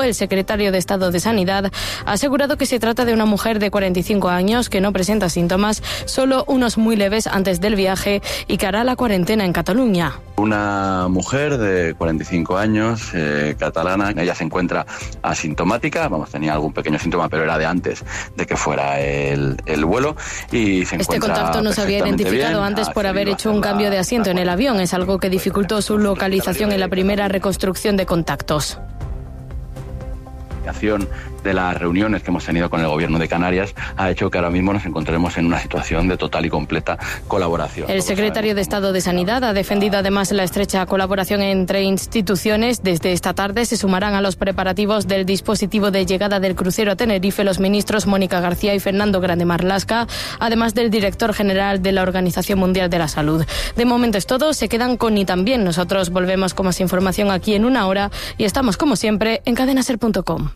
el secretario de Estado de Sanidad ha asegurado que se trata de una mujer de 45 años que no presenta síntomas, solo unos muy leves antes del viaje, y que hará la cuarentena en Cataluña. Una mujer de 45 años, catalana, ella se encuentra asintomática, tenía algún pequeño síntoma, pero era de antes de que fuera el vuelo, y se encuentra. Este contacto no se había identificado antes por haber hecho un cambio de asiento en el avión. Es algo que dificultó su localización en la primera reconstrucción de contactos. De las reuniones que hemos tenido con el gobierno de Canarias ha hecho que ahora mismo nos encontremos en una situación de total y completa colaboración. El secretario de Estado de Sanidad ha defendido además la estrecha colaboración entre instituciones. Desde esta tarde se sumarán a los preparativos del dispositivo de llegada del crucero a Tenerife los ministros Mónica García y Fernando Grande Marlaska, además del director general de la Organización Mundial de la Salud. De momento es todo, se quedan con Ni También. Nosotros volvemos con más información aquí en una hora y estamos como siempre en cadenaser.com.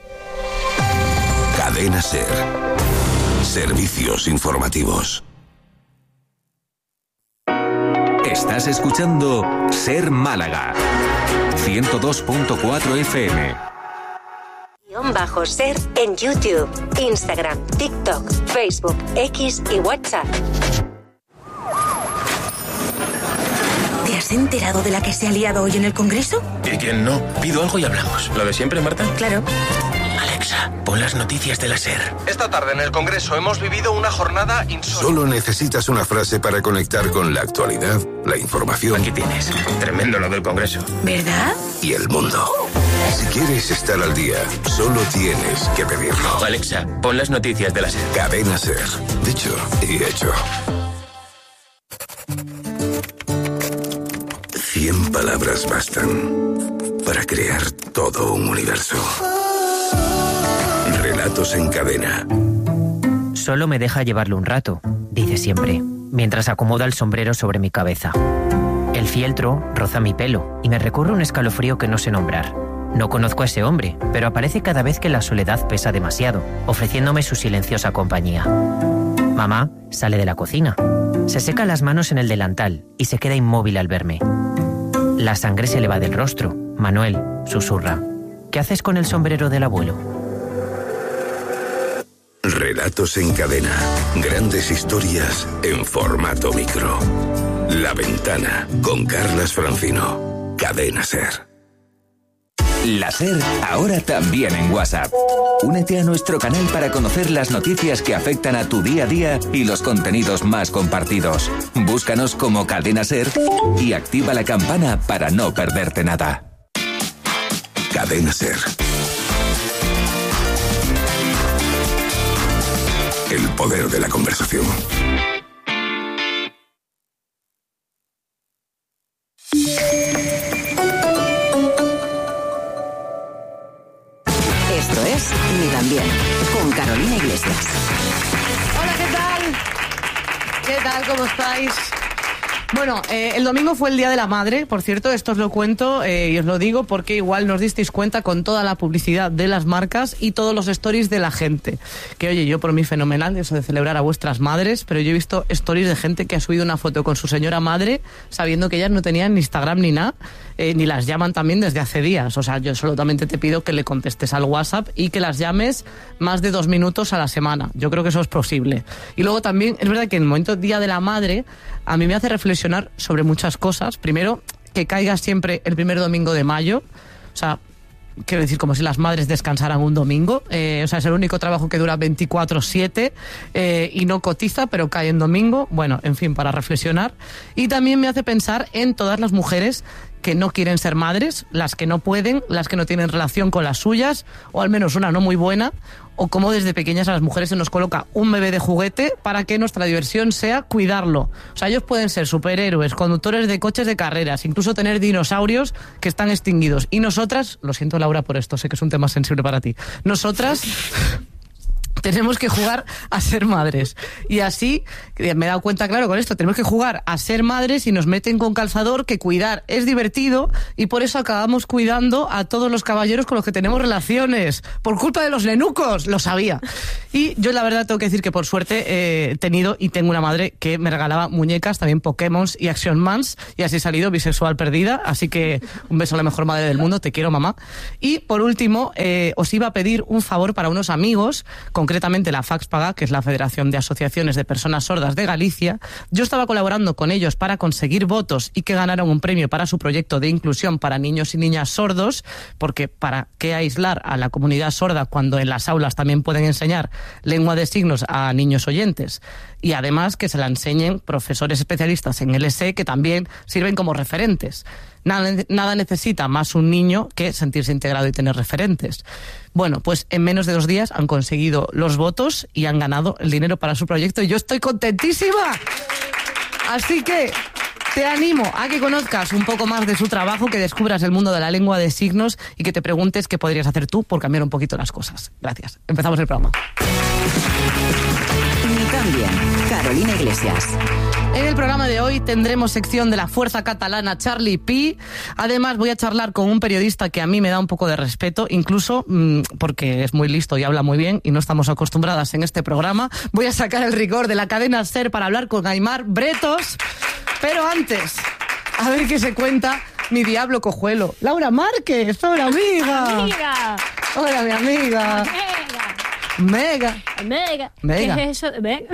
Cadena Ser. Servicios informativos. Estás escuchando Ser Málaga. 102.4 FM. _Ser en YouTube, Instagram, TikTok, Facebook, X y WhatsApp. ¿Te has enterado de la que se ha liado hoy en el Congreso? ¿Y quién no? Pido algo y hablamos. ¿Lo de siempre, Marta? Claro. Alexa, pon las noticias de la SER. Esta tarde en el Congreso hemos vivido una jornada insólita. Solo necesitas una frase para conectar con la actualidad, la información. Aquí tienes. Tremendo lo del Congreso. ¿Verdad? Y el mundo. Si quieres estar al día, solo tienes que pedirlo. Alexa, pon las noticias de la SER. Cadena Ser. Dicho y hecho. 100 palabras bastan para crear todo un universo. Relatos en cadena. Solo me deja llevarlo un rato, dice siempre, mientras acomoda el sombrero sobre mi cabeza. El fieltro roza mi pelo y me recorre un escalofrío que no sé nombrar. No conozco a ese hombre, pero aparece cada vez que la soledad pesa demasiado, ofreciéndome su silenciosa compañía. Mamá sale de la cocina. Se seca las manos en el delantal y se queda inmóvil al verme. La sangre se le va del rostro. Manuel susurra: ¿qué haces con el sombrero del abuelo? Relatos en cadena. Grandes historias en formato micro. La Ventana con Carlas Francino. Cadena Ser. La SER ahora también en WhatsApp. Únete a nuestro canal para conocer las noticias que afectan a tu día a día y los contenidos más compartidos. Búscanos como Cadena SER y activa la campana para no perderte nada. Cadena Ser. El poder de la conversación. Esto es Ni También, con Carolina Iglesias. Hola, ¿qué tal? ¿Qué tal? ¿Cómo estáis? Bueno, el domingo fue el Día de la Madre, por cierto, esto os lo cuento y os lo digo porque igual nos disteis cuenta con toda la publicidad de las marcas y todos los stories de la gente. Que oye, yo por mí fenomenal eso de celebrar a vuestras madres, pero yo he visto stories de gente que ha subido una foto con su señora madre sabiendo que ellas no tenían ni Instagram ni nada, ni las llaman también desde hace días. O sea, yo solamente te pido que le contestes al WhatsApp y que las llames más de 2 minutos a la semana. Yo creo que eso es posible. Y luego también es verdad que en el momento Día de la Madre a mí me hace reflexionar sobre muchas cosas. Primero, que caiga siempre el primer domingo de mayo. O sea, quiero decir, como si las madres descansaran un domingo. O sea, es el único trabajo que dura 24/7 y no cotiza, pero cae en domingo. Bueno, en fin, para reflexionar. Y también me hace pensar en todas las mujeres que no quieren ser madres, las que no pueden, las que no tienen relación con las suyas, o al menos una no muy buena, o cómo desde pequeñas a las mujeres se nos coloca un bebé de juguete para que nuestra diversión sea cuidarlo. O sea, ellos pueden ser superhéroes, conductores de coches de carreras, incluso tener dinosaurios que están extinguidos. Y nosotras, lo siento Laura por esto, sé que es un tema sensible para ti, nosotras tenemos que jugar a ser madres. Y así, me he dado cuenta, claro, con esto, tenemos que jugar a ser madres y nos meten con calzador, que cuidar es divertido, y por eso acabamos cuidando a todos los caballeros con los que tenemos relaciones. Por culpa de los nenucos, lo sabía. Y yo la verdad tengo que decir que por suerte he tenido y tengo una madre que me regalaba muñecas, también Pokémon y Action Mans, y así he salido bisexual perdida. Así que un beso a la mejor madre del mundo, te quiero, mamá. Y por último, os iba a pedir un favor para unos amigos, concretamente la FAXPAGA, que es la Federación de Asociaciones de Personas Sordas de Galicia. Yo estaba colaborando con ellos para conseguir votos y que ganaron un premio para su proyecto de inclusión para niños y niñas sordos, porque ¿para qué aislar a la comunidad sorda cuando en las aulas también pueden enseñar lengua de signos a niños oyentes? Y además que se la enseñen profesores especialistas en LSE que también sirven como referentes. Nada necesita más un niño que sentirse integrado y tener referentes. Bueno, pues en menos de 2 días han conseguido los votos y han ganado el dinero para su proyecto y yo estoy contentísima. Así que te animo a que conozcas un poco más de su trabajo, que descubras el mundo de la lengua de signos y que te preguntes qué podrías hacer tú por cambiar un poquito las cosas. Gracias. Empezamos el programa. Ni cambia. Carolina Iglesias. En el programa de hoy tendremos sección de la fuerza catalana Charlie Pi. Además voy a charlar con un periodista que a mí me da un poco de respeto, incluso porque es muy listo y habla muy bien y no estamos acostumbradas en este programa. Voy a sacar el rigor de la cadena SER para hablar con Aimar Bretos. Pero antes, a ver qué se cuenta mi diablo cojuelo. Laura Márquez, hola amiga. Amiga. Hola mi amiga. Mega. ¿Qué es eso?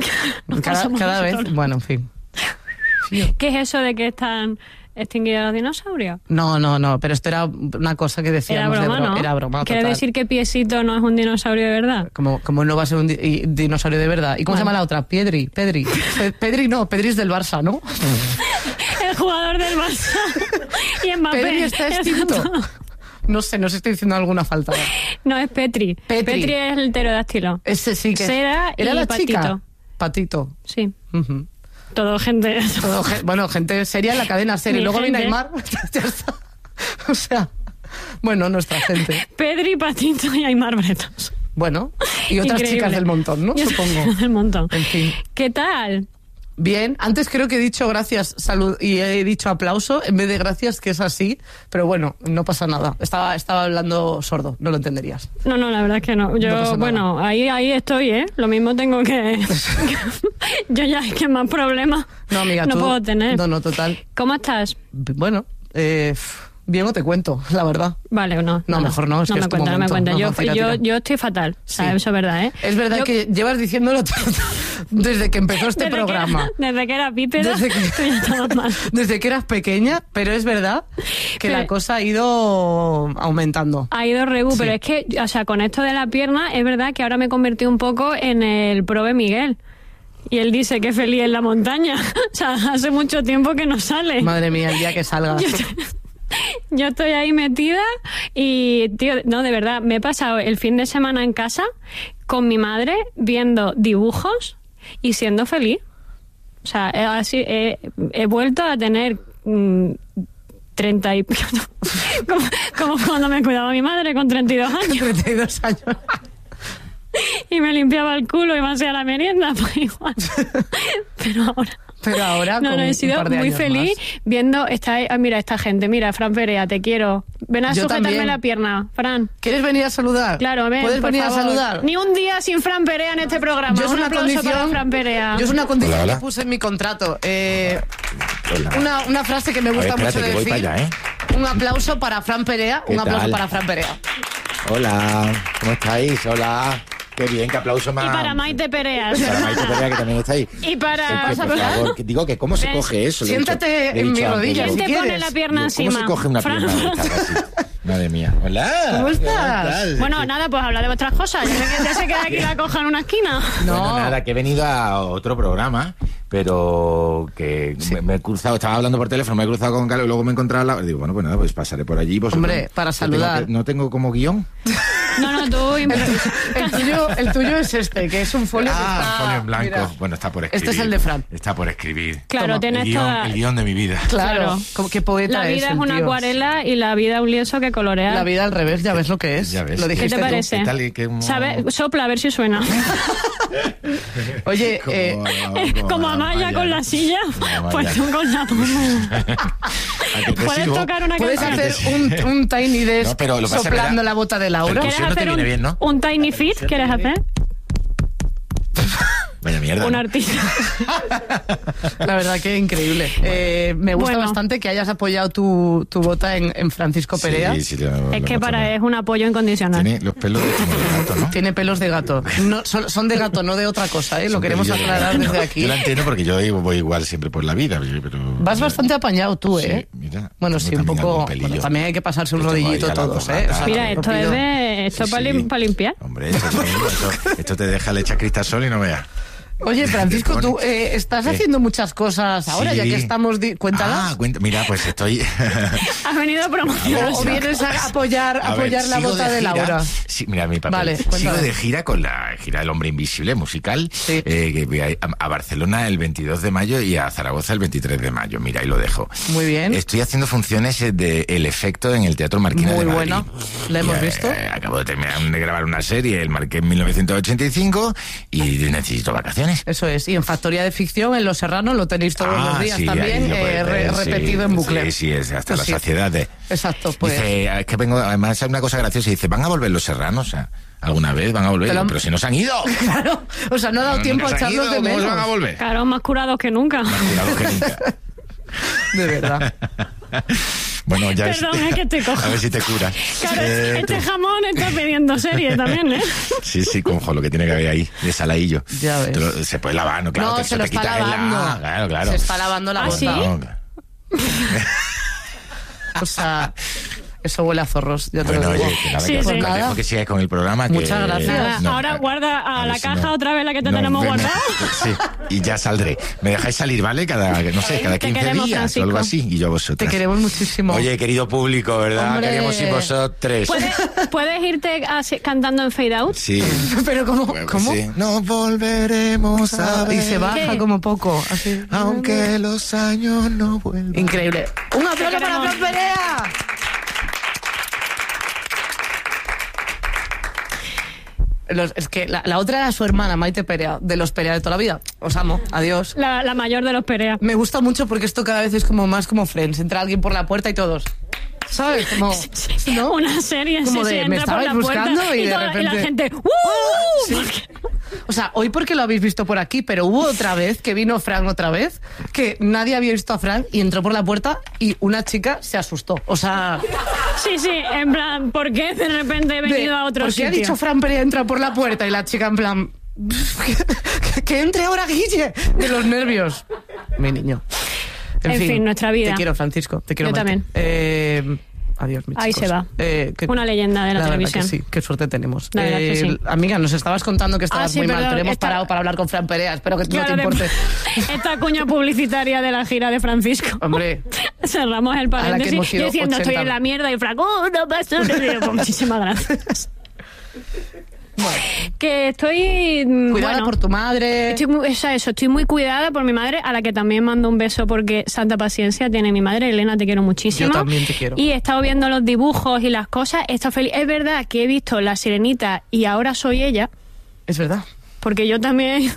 Cada vez, bueno, en fin. ¿Qué es eso de que están extinguidos los dinosaurios? No, pero esto era una cosa que decíamos. Era broma, ¿no? Era broma. ¿Quiere decir que Piecito no es un dinosaurio de verdad? Como no va a ser un dinosaurio de verdad. ¿Y cómo se llama la otra? Pedri es del Barça, ¿no? El jugador del Barça. Y Mbappé. Pedri está extinto. No sé, nos estoy diciendo alguna falta. No, es Petri. Petri es el pterodáctilo. Ese sí que Seda era y la Patito. chica. Patito. Sí. Uh-huh. Todo gente. Bueno, gente seria en la cadena SER. Y luego viene Aimar. Ya está. O sea, bueno, nuestra gente. Pedri, Patito y Aimar Bretos. Bueno, y otras Increíble. Chicas del montón, ¿no? Supongo. Del montón. En fin. ¿Qué tal? Bien, antes creo que he dicho gracias, salud, y he dicho aplauso en vez de gracias, que es así, pero bueno, no pasa nada. Estaba hablando sordo, no lo entenderías. No, la verdad es que no. Yo, no bueno, ahí estoy, ¿eh? Lo mismo tengo que... Yo ya es que más problemas no, amiga, no puedo tener. No, total. ¿Cómo estás? Bueno, bien o te cuento, la verdad. Vale, no. No, mejor no, es no que me cuenta, no me cuenta. Yo estoy fatal, sí. ¿sabes? Eso es verdad, ¿eh? Es verdad que llevas diciéndolo desde que empezó este programa. Desde que era pípeda, tú ya estabas mal. Desde que eras pequeña, pero es verdad que la cosa ha ido aumentando. Ha ido sí. Pero es que, o sea, con esto de la pierna, es verdad que ahora me convertí un poco en el Prove Miguel. Y él dice que feliz en la montaña. O sea, hace mucho tiempo que no sale. Madre mía, el día que salga. Yo estoy ahí metida y, tío, no, de verdad, me he pasado el fin de semana en casa con mi madre viendo dibujos y siendo feliz. O sea, así he vuelto a tener 30 y... como cuando me cuidaba mi madre con 32 años. 32 años. Y me limpiaba el culo y me hacía la merienda, pues igual. Pero ahora no, he sido muy feliz más. Viendo mira esta gente, mira, Fran Perea, te quiero. Ven a sujetarme la pierna, Fran. ¿Quieres venir a saludar? Claro, ven, ¿puedes venir favor. A saludar? Ni un día sin Fran Perea en este programa. Yo es una aplauso condición, para Fran Perea. Yo es una condición que puse en mi contrato. Una frase que me gusta mucho decir. Voy para allá, ¿eh? Un aplauso para Fran Perea. Un aplauso para Fran Perea. Hola, ¿cómo estáis? Hola. Qué bien, qué aplauso más. Y para Maite Perea. Para Maite Perea, que también está ahí. Y para... por favor, digo que cómo se coge eso. Siéntate en mi rodilla, ¿quién si te quieres? pone la pierna encima? ¿Cómo se coge una pierna de esta así? Madre mía. Hola. ¿Cómo estás? Bueno, nada, pues habla de vuestras cosas. Ya se queda aquí la coja en una esquina. No. Bueno, nada, que he venido a otro programa, pero que sí. me he cruzado, estaba hablando por teléfono, me he cruzado con Carlos y luego me he encontrado digo, bueno, pues nada, pues pasaré por allí. Hombre, para saludar. No tengo como guión. No, tú... el tuyo es este, que es un folio que está... folio en blanco. Mira. Bueno, está por escribir. Este es el de Fran. Está por escribir. Claro, tienes el guión de mi vida. Claro. Qué poeta La vida es el una tío. acuarela y la vida un lienzo que colorear. La vida al revés, ya ves lo que es. Ya ves. Lo ¿Qué dijiste te tú. parece? ¿Qué tal y qué- ¿Sabes? Sopla a ver si suena. Oye, Como Amaya con la silla, pues tú con la Puedes tocar una Puedes canción. hacer un Tiny Desk No, pero lo vas a ver, soplando ¿verdad? la bota de Laura. ¿Quieres no te hacer viene bien, ¿no? un Tiny Fit? ¿Quieres hacer? Vaya mierda. Un ¿no? artista. La verdad que increíble. Me gusta Bueno. bastante que hayas apoyado tu bota en Francisco Perea. Sí, Es que para es un apoyo incondicional. Tiene los pelos como de gato, ¿no? Tiene pelos de gato. No, son de gato, no de otra cosa, ¿eh? Lo Son queremos pelillos de aclarar gato. desde aquí. Yo la entiendo porque yo voy igual siempre por la vida. Pero Vas bastante apañado tú, ¿eh? Sí, mira, Bueno, tengo sí, un también poco... algún pelillo. Bueno, también hay que pasarse un Yo tengo rodillito ahí a la todos, ¿eh? pomada. O sea, Mira, te lo esto pido. es de... Sí. para limpiar. Hombre, esto te deja le echar cristasol y no veas. Oye, Francisco, tú estás haciendo muchas cosas ahora, Sí. ya que estamos... Cuéntalas. Mira, pues estoy... Has venido a promocionar. O vienes a apoyar A ver, la sigo bota de gira. Laura. Sí, mira mi papel. Vale, Sigo cuéntame. de gira con la gira del Hombre Invisible musical, que voy a Barcelona el 22 de mayo y a Zaragoza el 23 de mayo. Mira, ahí lo dejo. Muy bien. Estoy haciendo funciones de El Efecto en el Teatro Marquina Muy de Madrid. buena. ¿La hemos Y, visto? Acabo de terminar de grabar una serie, El Marqués en 1985, y necesito vacaciones. Eso es. Y en Factoría de Ficción, en Los Serranos, lo tenéis todos los días sí, también, ahí lo puedes ver, repetido sí, en bucle. Sí, es hasta la Sí. saciedad de... Exacto, pues... Dice, es que vengo, además hay una cosa graciosa, dice, ¿van a volver Los Serranos? O sea, ¿alguna vez van a volver? Pero si no se han ido. Claro, o sea, no ha dado tiempo a echarlos de ¿Cómo menos. van a volver? Claro, más curados que nunca. Cuidado que nunca. De verdad. Bueno, ya Perdón, es que te cojo. A ver si te curas. Claro, este jamón está pidiendo serie también, ¿eh? Sí, conjo, lo que tiene que haber ahí, de saladillo. Ya ves. Se puede lavar, ¿no? Claro, No, te, se lo te está quitas lavando. Claro. Se está lavando la ¿Ah, bota. sí? No, O sea, eso huele a zorros, ya te bueno, lo digo. oye, que nada, Sí, que sí. os dejo que sigáis con el programa. Muchas gracias. Nada, No, ahora guarda a la ver si caja no- otra vez la que te no, tenemos me- guardada. Sí, y ya saldré. Me dejáis salir, ¿vale? Cada 15 queremos, días Francisco. o algo así, y yo a Te vosotras. queremos muchísimo. Oye, querido público, ¿verdad? Hombre. Queremos ir vosotros. ¿Puedes irte cantando en fade out? Sí. Pero ¿cómo? Sí. Nos volveremos a ver. Y se baja ¿Qué? como poco, así. Aunque los años no vuelvan. Increíble. Un aplauso para queremos. Fran Perea. Es que la otra era su hermana, Maite Perea, de los Perea de toda la vida. Os amo, adiós. La mayor de los Perea. Me gusta mucho porque esto cada vez es como más como Friends. Entra alguien por la puerta y todos. ¿Sabes? Como, ¿no? Una serie, Como sí, de, sí, me entra por estabais la puerta buscando y de toda- repente... la gente... Sí. O sea, hoy porque lo habéis visto por aquí, pero hubo otra vez que vino Fran otra vez, que nadie había visto a Fran y entró por la puerta y una chica se asustó. O sea... Sí, en plan, ¿por qué de repente he venido a otro ¿Por qué sitio? ha dicho Fran Perea entra por la puerta y la chica en plan... que entre ahora, Guille, de los nervios. Mi niño. En fin, nuestra vida. Te quiero, Francisco. Te quiero, Yo Maite. también. Adiós, mis Ahí chicos. se va. Una leyenda de la verdad televisión. que sí, qué suerte tenemos. La verdad que sí. Amiga, nos estabas contando que estabas sí, muy mal, perdón, pero hemos esta- parado para hablar con Fran Perea. Espero que no Claro, te importe. Esta cuña publicitaria de la gira de Francisco. Hombre. Cerramos el A la que hemos paréntesis ido diciendo 80. estoy en la mierda y Frank, no pasó. Pues muchísimas gracias. Que estoy... Cuidada por tu madre. Estoy muy cuidada por mi madre, a la que también mando un beso porque santa paciencia tiene mi madre. Elena, te quiero muchísimo. Yo también te quiero. Y he estado viendo los dibujos y las cosas. He estado feliz. Es verdad que he visto La Sirenita y ahora soy ella. Es verdad. Porque yo también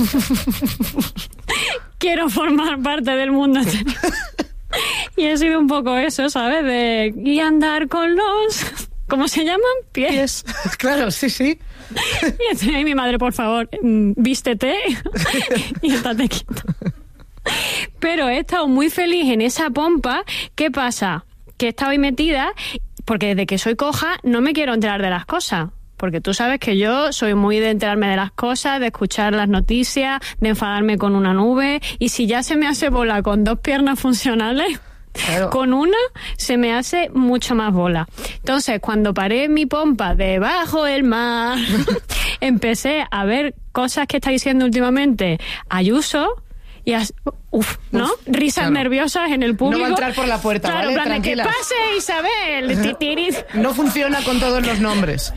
quiero formar parte del mundo. Y he sido un poco eso, ¿sabes? Y andar con los... ¿Cómo se llaman? Pies. Claro, sí. Y estoy ahí, mi madre, por favor, vístete y estate quieto. Pero he estado muy feliz en esa pompa. ¿Qué pasa? Que he estado ahí metida porque desde que soy coja no me quiero enterar de las cosas. Porque tú sabes que yo soy muy de enterarme de las cosas, de escuchar las noticias, de enfadarme con una nube. Y si ya se me hace bola con 2 piernas funcionales... Claro. Con una se me hace mucho más bola. Entonces, cuando paré mi pompa debajo del mar, empecé a ver cosas que está diciendo últimamente Ayuso Y ¿no? Risas nerviosas en el público. No va a entrar por la puerta, claro, ¿vale? En plan de que Tranquilas. pase Isabel. No funciona con todos los nombres.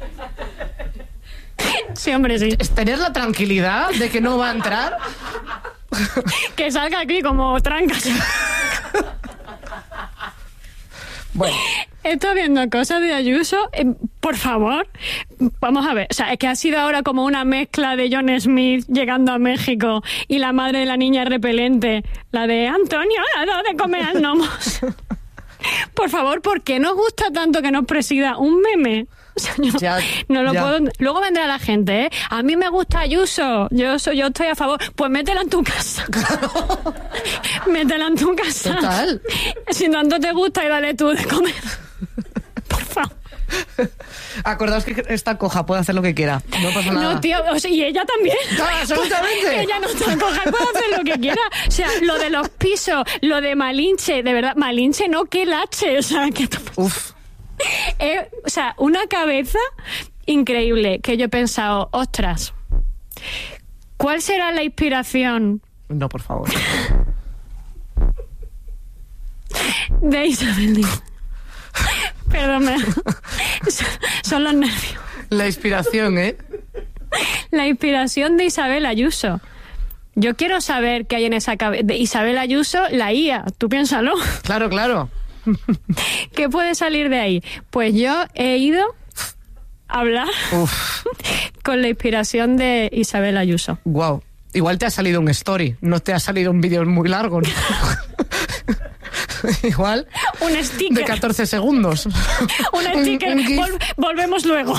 Sí, hombre, sí. Es tener la tranquilidad de que no va a entrar. Que salga aquí como trancas. Bueno. Estoy viendo cosas de Ayuso. Por favor, vamos a ver. O sea, es que ha sido ahora como una mezcla de John Smith llegando a México y la madre de la niña repelente, la de Antonio, la de comer gnomos. Por favor, ¿por qué nos gusta tanto que nos presida un meme? O sea, no lo puedo. Luego vendrá la gente, ¿eh? A mí me gusta Ayuso, yo estoy a favor. Pues métela en tu casa. Claro. Métela en tu casa. Total. Si tanto te gusta y dale tú de comer. Por favor. Acordaos que está coja, puede hacer lo que quiera. No pasa nada. No, tío, y ella también. No, absolutamente. Ella no está coja, puede hacer lo que quiera. O sea, lo de los pisos, lo de Malinche, de verdad, Malinche no, que lache. O sea, que... Uf. O sea, una cabeza increíble que yo he pensado, ostras, ¿cuál será la inspiración? No, por favor. De Isabel Díaz. Perdón, son los nervios. La inspiración, ¿eh? La inspiración de Isabel Ayuso. Yo quiero saber qué hay en esa cabeza. De Isabel Ayuso, la IA. Tú piénsalo. Claro, claro. ¿Qué puede salir de ahí? Pues yo he ido a hablar con la inspiración de Isabel Ayuso. Wow. Igual te ha salido un story, no te ha salido un vídeo muy largo, ¿no? Igual. Un sticker. De 14 segundos. Un sticker. Volvemos luego.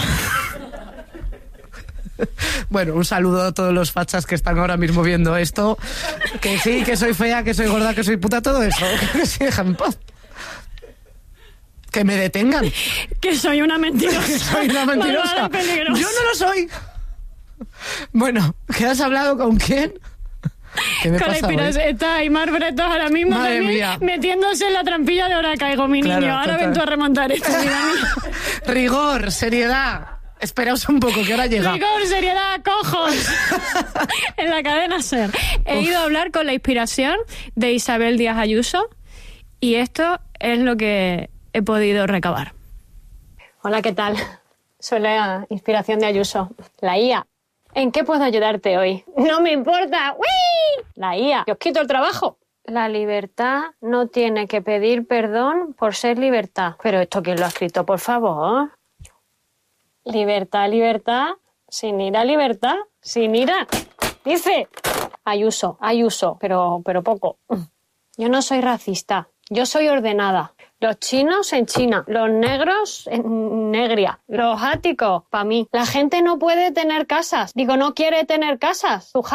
Bueno, un saludo a todos los fachas que están ahora mismo viendo esto. Que sí, que soy fea, que soy gorda, que soy puta, todo eso. Que sí, déjame en paz. Que me detengan. Que soy una mentirosa. Que soy una mentirosa. Yo no lo soy. Bueno, ¿qué has hablado con quién? ¿Qué me con pasa la hoy? Está Aymar Bretos ahora mismo Madre también mía. metiéndose en la trampilla de ahora caigo, mi Claro, niño. Ahora total. ven tú a remontar esto, vida mía. Rigor, seriedad. Esperaos un poco, que ahora llega. Rigor, seriedad, cojos. En la cadena SER. He ido a hablar con la inspiración de Isabel Díaz Ayuso y esto es lo que he podido recabar. Hola, ¿qué tal? Soy la inspiración de Ayuso, la IA. ¿En qué puedo ayudarte hoy? ¡No me importa! ¡Uy! La IA. ¿Que os quito el trabajo? La libertad no tiene que pedir perdón por ser libertad. ¿Pero esto quién lo ha escrito, por favor? Libertad, libertad, sin ira, libertad, sin ira. Dice Ayuso, pero poco. Yo no soy racista, yo soy ordenada. Los chinos en China, los negros en Negria, los áticos, para mí. La gente no puede tener casas. Digo, no quiere tener casas. Tu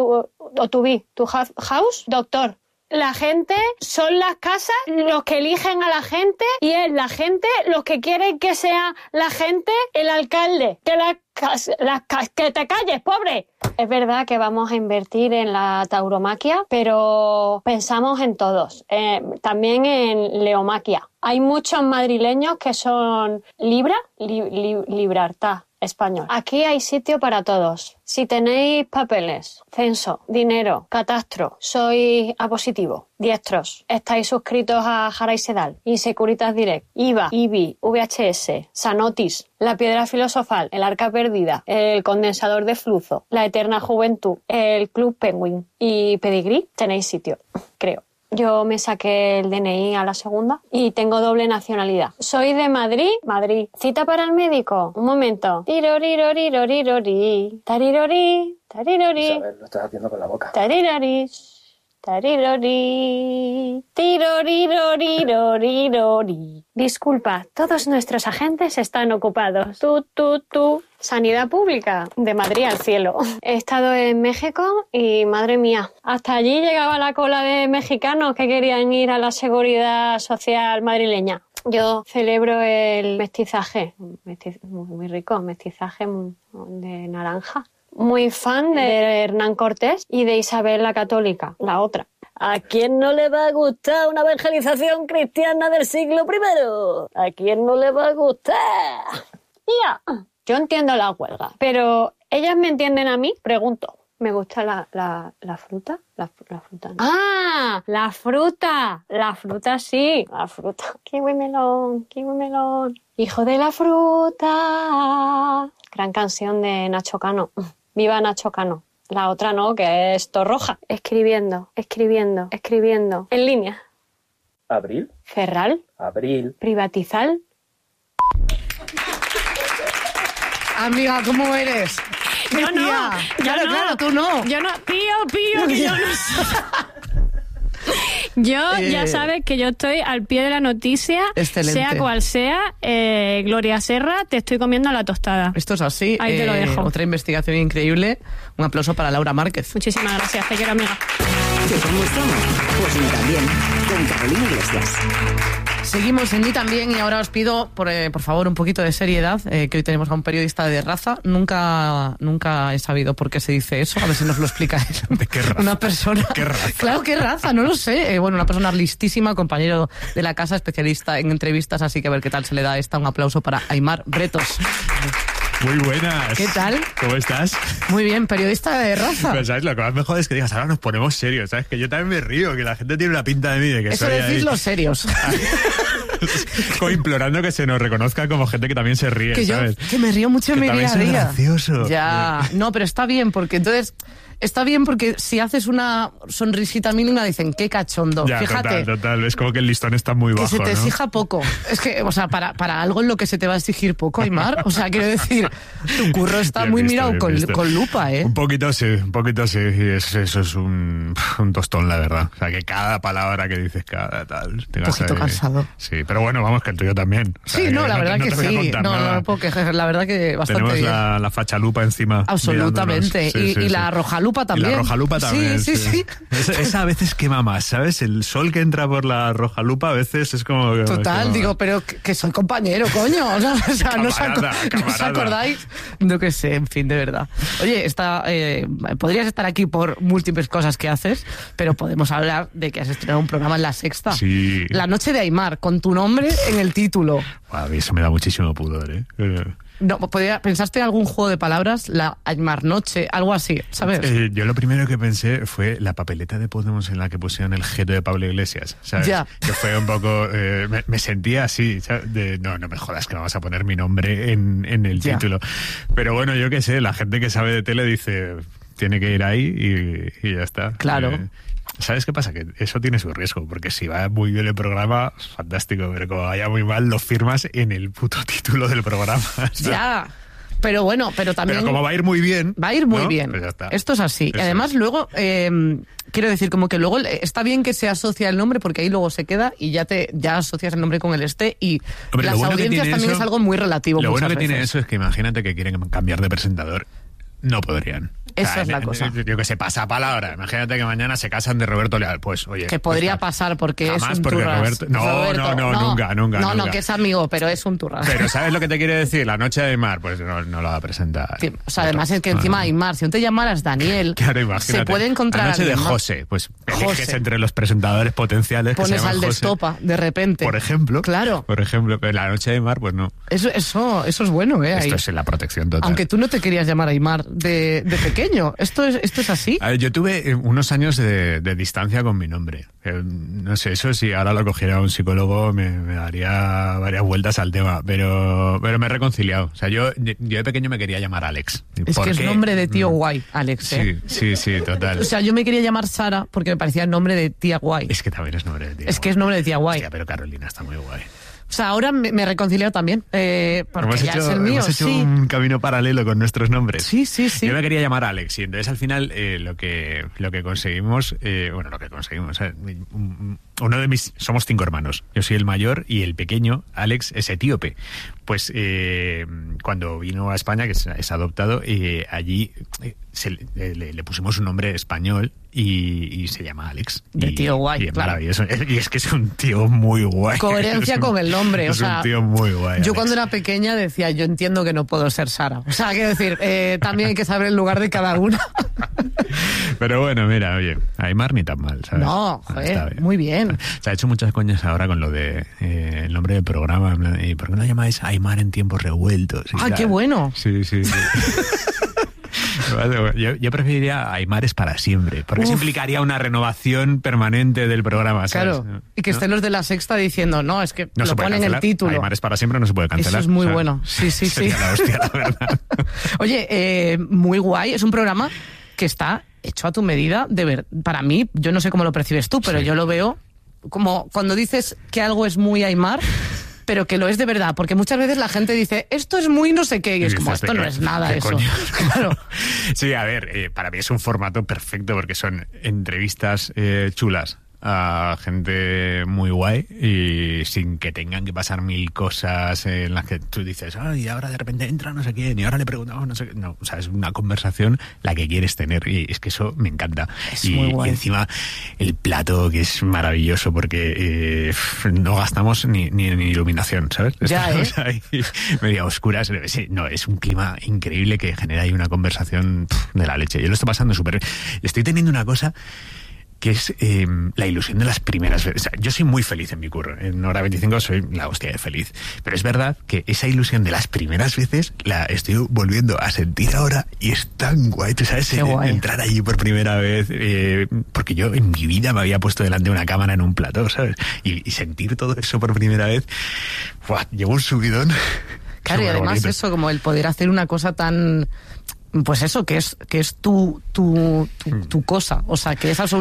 house, doctor. La gente son las casas los que eligen a la gente y es la gente los que quieren que sea la gente el alcalde. Que te calles, pobre. Es verdad que vamos a invertir en la tauromaquia, pero pensamos en todos. También en leomaquia. Hay muchos madrileños que son Libertad español. Aquí hay sitio para todos. Si tenéis papeles, censo, dinero, catastro, sois A positivo, diestros, estáis suscritos a Jara y Sedal, Insecuritas Direct, IVA, IBI, VHS, Sanotis, La Piedra Filosofal, El Arca Perdida, El Condensador de Flujo, La Eterna Juventud, el Club Penguin y Pedigrí, tenéis sitio, creo. Yo me saqué el DNI a la segunda y tengo doble nacionalidad. Soy de Madrid. ¿Cita para el médico? Un momento. Tirorirorirorirori. Tarirori. Tarirori. Isabel, lo estás haciendo con la boca. Tariraris. Tarirori. Tirorirorirorirori. Disculpa, todos nuestros agentes están ocupados. Tú. Sanidad pública, de Madrid al cielo. He estado en México y, madre mía, hasta allí llegaba la cola de mexicanos que querían ir a la seguridad social madrileña. Yo celebro el mestizaje, muy rico, mestizaje de naranja. Muy fan de Hernán Cortés y de Isabel la Católica, la otra. ¿A quién no le va a gustar una evangelización cristiana del siglo I? ¿A quién no le va a gustar? ¡Ya! Yo entiendo la huelga, pero ¿ellas me entienden a mí? Pregunto. Me gusta la fruta. La fruta no. ¡Ah! La fruta. La fruta sí. La fruta. Kiwi melón. Hijo de la fruta. Gran canción de Nacho Cano. Viva Nacho Cano. La otra no, que es Torroja. Escribiendo. En línea. ¿Abril? Ferral. Abril. Privatizar. Amiga, ¿cómo eres? Yo no. Claro, tú no. Yo no. Pío, que yo no sé. Yo, ya sabes que yo estoy al pie de la noticia, excelente. Sea cual sea, Gloria Serra, te estoy comiendo a la tostada. Esto es así. Ahí te lo dejo. Otra investigación increíble. Un aplauso para Laura Márquez. Muchísimas gracias, te quiero, amiga. ¿Te gustó? Pues ni también, con Carolina Iglesias. Seguimos en Ni También y ahora os pido, por favor, un poquito de seriedad, que hoy tenemos a un periodista de raza. Nunca he sabido por qué se dice eso, a ver si nos lo explica él. ¿De qué raza? Una persona... ¿Qué raza? Claro, ¿qué raza? No lo sé. Bueno, una persona listísima, compañero de la casa, especialista en entrevistas, así que a ver qué tal se le da esta. Un aplauso para Aimar Bretos. Muy buenas. ¿Qué tal? ¿Cómo estás? Muy bien, periodista de raza. Pero, ¿sabes? Lo que más me jode es que digas, ahora nos ponemos serios, ¿sabes? Que yo también me río, que la gente tiene una pinta de mí de que eso soy decís ahí. los serios. Como implorando que se nos reconozca como gente que también se ríe, que ¿sabes? Que me río mucho en mi día a día. Gracioso. Ya, no, pero está bien, porque entonces... Está bien porque si haces una sonrisita mínima dicen, qué cachondo. Ya, fíjate. Total. Es como que el listón está muy bajo, que se te ¿no? exija poco. Es que, o sea, para algo en lo que se te va a exigir poco, Aimar. O sea, quiero decir, tu curro está bien muy visto, mirado bien visto. con lupa, ¿eh? Un poquito sí. Y eso es un tostón, la verdad. O sea, que cada palabra que dices, cada tal... Un poquito cansado. Sí, pero bueno, vamos, que el tuyo también. O sea, sí, no, la verdad que sí. No, porque la verdad que bastante tenemos bien. la fachalupa encima. Absolutamente. Sí, y la rojalupa también. Y la rojalupa también. Sí. Esa a veces quema más, ¿sabes? El sol que entra por la roja lupa a veces es como... Total, digo, pero que soy compañero, coño. O sea, ¿no os acordáis? No que sé, en fin, de verdad. Oye, podrías estar aquí por múltiples cosas que haces, pero podemos hablar de que has estrenado un programa en La Sexta. Sí. La Noche de Aimar, con tu nombre en el título. A mí eso me da muchísimo pudor, ¿eh? No, ¿pensaste en algún juego de palabras? La Aimar Noche, algo así, ¿sabes? Yo lo primero que pensé fue la papeleta de Podemos en la que pusieron el jeto de Pablo Iglesias, ¿sabes? Ya. Que fue un poco... me sentía así, ¿sabes? No me jodas que me vas a poner mi nombre en el título. Pero bueno, yo qué sé, la gente que sabe de tele dice, tiene que ir ahí y ya está. Claro. ¿Sabes qué pasa? Que eso tiene su riesgo, porque si va muy bien el programa, fantástico, pero como vaya muy mal, lo firmas en el puto título del programa. ¿sabes? Ya, pero bueno, pero también... Pero como va a ir muy bien... Va a ir muy ¿no? bien. Pues ya está. Esto es así. Eso y además es. luego, quiero decir, como que luego está bien que se asocia el nombre, porque ahí luego se queda y ya asocias el nombre con el y Hombre, las audiencias también es algo muy relativo. Lo bueno que veces. tiene eso es que imagínate que quieren cambiar de presentador. No podrían. Esa es la cosa. Yo que sé, pasa palabra. Imagínate que mañana se casan de Roberto Leal. Pues, oye... Que podría pasar porque jamás es un porque turras. Roberto... No, nunca. No, que es amigo, pero es un turras. Pero ¿sabes lo que te quiere decir? La Noche de Aimar, pues no lo va a presentar. Sí, o sea, además es que encima Aimar, si no te llamaras Daniel, claro, imagínate. se puede encontrar La Noche de alguien más. José, pues eliges entre los presentadores potenciales. Pones que se al llaman de José, Estopa, de repente. por ejemplo. Claro. Por ejemplo, pero La Noche de Aimar, pues no. Eso es bueno, ¿eh? Esto ahí. es la protección total. Aunque tú no te querías llamar Aimar de pequeño. ¿Esto es así? A ver, yo tuve unos años de distancia con mi nombre. No sé, eso si ahora lo cogiera un psicólogo me daría varias vueltas al tema, pero me he reconciliado. O sea, yo de pequeño me quería llamar Alex. Es que es nombre de tío guay, Alex, ¿eh? Sí, total. O sea, yo me quería llamar Sara porque me parecía el nombre de tía guay. Es que también es nombre de tía Es que es nombre de tía guay. Hostia, pero Carolina está muy guay. O sea, ahora me he reconciliado también, porque ya es el mío. Hemos hecho sí. un camino paralelo con nuestros nombres. Sí. Yo me quería llamar Alex y entonces al final lo que conseguimos, uno de somos 5 hermanos. Yo soy el mayor y el pequeño, Alex, es etíope. Pues cuando vino a España, que es adoptado, allí le pusimos un nombre español y se llama Alex. De tío guay, y es claro. maravilloso. Y es que es un tío muy guay. Coherencia con el nombre. Es un tío muy guay. Yo Alex. cuando era pequeña decía, yo entiendo que no puedo ser Sara. O sea, quiero decir, también hay que saber el lugar de cada una. Pero bueno, mira, oye, Aimar ni tan mal, ¿sabes? No, joder, muy bien. Se ha hecho muchas coñas ahora con lo de el nombre del programa. ¿Y por qué no llamáis Aimar en tiempos revueltos? Ah, qué bueno. Sí. Yo preferiría Aymares para siempre, porque eso implicaría una renovación permanente del programa, ¿sabes? Claro, y que estén los de La Sexta diciendo, no, es que no lo ponen en el título. Aymares para siempre no se puede cancelar. Eso es muy bueno, sí. Sería la hostia, la verdad. Oye, muy guay, es un programa que está hecho a tu medida, para mí, yo no sé cómo lo percibes tú, pero yo lo veo como cuando dices que algo es muy Aymar, pero que lo es de verdad, porque muchas veces la gente dice, esto es muy no sé qué, y es como, esto no es nada eso. Claro. Sí, a ver, para mí es un formato perfecto porque son entrevistas chulas a gente muy guay y sin que tengan que pasar mil cosas en las que tú dices, y ahora de repente entra no sé quién y ahora le preguntamos no sé qué. No, o sea, es una conversación la que quieres tener y es que eso me encanta. Es muy guay. Y encima el plato, que es maravilloso porque no gastamos ni en iluminación, ¿sabes? Ya, Estamos ahí medio oscuras. No, es un clima increíble que genera ahí una conversación de la leche. Yo lo estoy pasando súper bien. Estoy teniendo una cosa que es la ilusión de las primeras veces. O sea, yo soy muy feliz en mi curro. En Hora 25 soy la hostia de feliz. Pero es verdad que esa ilusión de las primeras veces la estoy volviendo a sentir ahora y es tan guay. ¿Tú sabes? Entrar allí por primera vez. Porque yo en mi vida me había puesto delante de una cámara en un plató, ¿sabes? Y sentir todo eso por primera vez, llegó un subidón. Claro, y además bonito. Eso, como el poder hacer una cosa tan... Pues eso, que es tu cosa. O sea, que es absolutamente